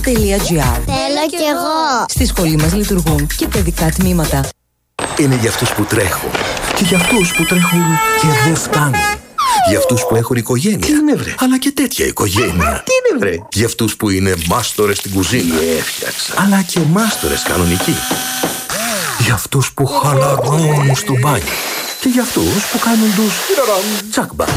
Θέλω κι εγώ. Στη σχολή μας λειτουργούν και παιδικά τμήματα. Είναι για αυτούς που τρέχουν και για αυτούς που τρέχουν και δεν φτάνουν. Για αυτούς που έχουν οικογένεια. Τι είναι βρε? Αλλά και τέτοια οικογένεια. Τι είναι βρε? Για αυτούς που είναι μάστορες στην κουζίνα. Έφτιαξα. Αλλά και μάστορες κανονικοί. Για αυτούς που χαλαρώνουν στο μπάνιο. Και για αυτούς που κάνουν τους τσάκμπα.